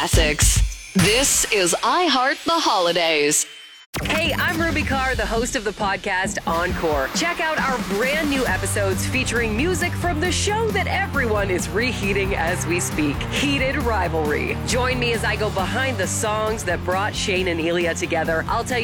classics. This is I Heart the Holidays. Hey, I'm Ruby Carr, the host of the podcast Encore. Check out our brand new episodes featuring music from the show that everyone is reheating as we speak, Heated Rivalry. Join me as I go behind the songs that brought Shane and Elia together. I'll tell you